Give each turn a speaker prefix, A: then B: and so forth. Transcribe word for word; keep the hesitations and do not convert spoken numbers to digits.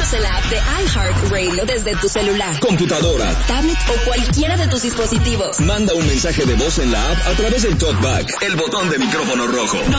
A: Escúchanos en la app de iHeartRadio desde tu celular,
B: computadora,
A: tablet o cualquiera de tus dispositivos.
B: Manda un mensaje de voz en la app a través del TalkBack, el botón de micrófono rojo.